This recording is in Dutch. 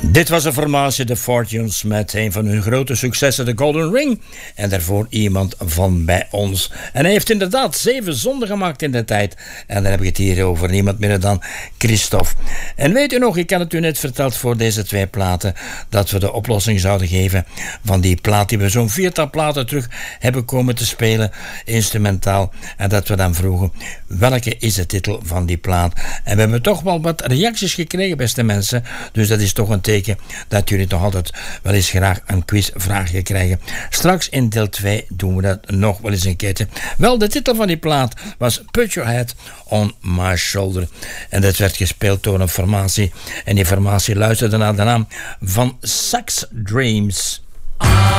Dit was een formatie, de Fortunes, met een van hun grote successen, de Golden Ring. En daarvoor iemand van bij ons. En hij heeft inderdaad 7 zonden gemaakt in de tijd. En dan heb ik het hier over niemand minder dan Christophe. En weet u nog, ik had het u net verteld voor deze 2 platen, dat we de oplossing zouden geven van die plaat die we zo'n 4-tal platen terug hebben komen te spelen, instrumentaal. En dat we dan vroegen, welke is de titel van die plaat? En we hebben toch wel wat reacties gekregen, beste mensen. Dus dat is toch een teken dat jullie toch altijd wel eens graag een quizvraagje krijgen. Straks in deel 2 doen we dat nog wel eens een keertje. Wel, de titel van die plaat was Put Your Head on My Shoulder. En dat werd gespeeld door een formatie. En die formatie luisterde naar de naam van Sax Dreams.